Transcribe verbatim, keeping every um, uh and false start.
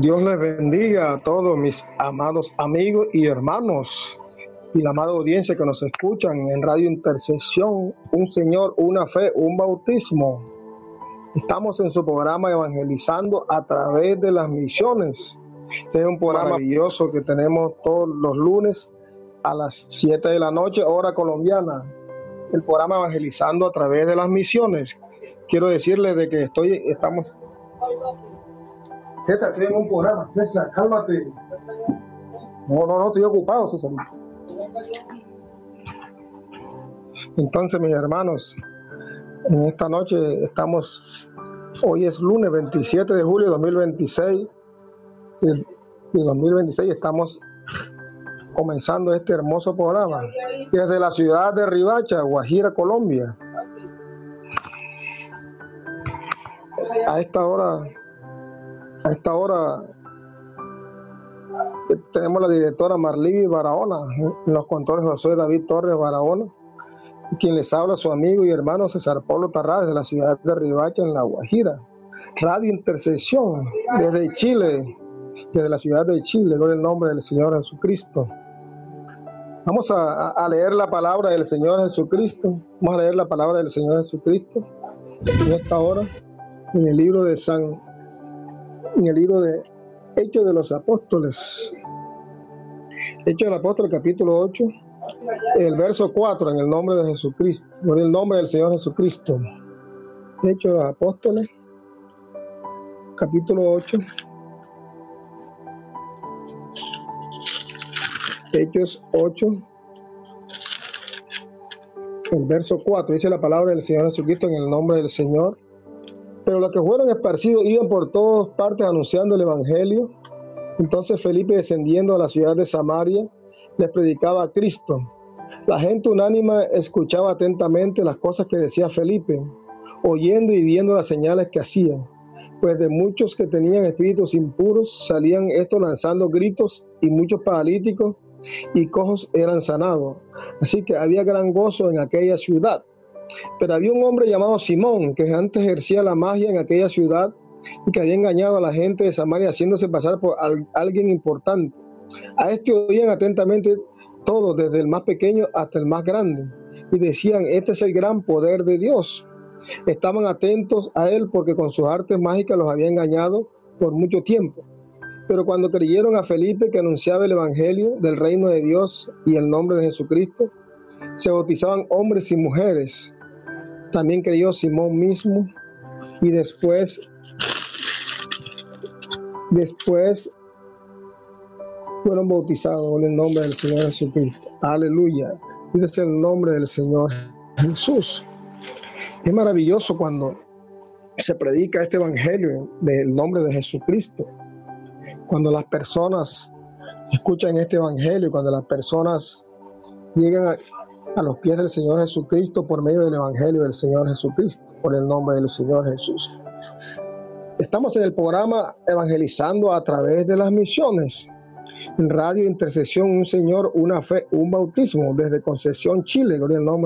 Dios les bendiga a todos mis amados amigos y hermanos y la amada audiencia que nos escuchan en Radio Intercesión, un Señor, una fe, un bautismo. Estamos en su programa Evangelizando a través de las misiones. Este es un programa maravilloso que tenemos todos los lunes a las siete de la noche, hora colombiana. El programa Evangelizando a través de las misiones. Quiero decirles de que estoy, estamos... César, estoy en un programa. César, cálmate. No, no, no, estoy ocupado, César. Entonces, mis hermanos, en esta noche estamos, hoy es lunes veintisiete de julio de dos mil veintiséis, de dos mil veintiséis estamos comenzando este hermoso programa desde la ciudad de Riohacha, Guajira, Colombia. A esta hora, a esta hora tenemos la directora Marlí Barahona, en los controles José David Torres Barahona, quien les habla su amigo y hermano César Pablo Tarrades de la ciudad de Riohacha, en La Guajira. Radio Intercesión desde Chile, desde la ciudad de Chile, con el nombre del Señor Jesucristo. Vamos a, a leer la palabra del Señor Jesucristo. Vamos a leer la palabra del Señor Jesucristo en esta hora, en el libro de San, en el libro de Hechos de los Apóstoles. Hechos del Apóstol, capítulo ocho, el verso cuatro, en el nombre de Jesucristo, en el nombre del Señor Jesucristo. Hechos de los Apóstoles, capítulo ocho. Hechos ocho, el verso cuatro, dice la palabra del Señor Jesucristo en el nombre del Señor. Pero los que fueron esparcidos iban por todas partes anunciando el Evangelio. Entonces Felipe, descendiendo a la ciudad de Samaria, les predicaba a Cristo. La gente unánime escuchaba atentamente las cosas que decía Felipe, oyendo y viendo las señales que hacía. Pues de muchos que tenían espíritus impuros salían estos lanzando gritos, y muchos paralíticos y cojos eran sanados. Así que había gran gozo en aquella ciudad. Pero había un hombre llamado Simón, que antes ejercía la magia en aquella ciudad y que había engañado a la gente de Samaria haciéndose pasar por al, alguien importante. A este oían atentamente todos, desde el más pequeño hasta el más grande, y decían: este es el gran poder de Dios. Estaban atentos a él porque con sus artes mágicas los había engañado por mucho tiempo. Pero cuando creyeron a Felipe, que anunciaba el evangelio del reino de Dios y el nombre de Jesucristo, se bautizaban hombres y mujeres. También creyó Simón mismo, y después, después fueron bautizados en el nombre del Señor Jesucristo. Aleluya. Este es el nombre del Señor Jesús. Es maravilloso cuando se predica este evangelio del nombre de Jesucristo. Cuando las personas escuchan este evangelio, cuando las personas llegan a, a los pies del Señor Jesucristo por medio del evangelio del Señor Jesucristo, por el nombre del Señor Jesús. Estamos en el programa Evangelizando a través de las misiones. En Radio Intercesión, un Señor, una fe, un bautismo, desde Concepción, Chile, gloria al nombre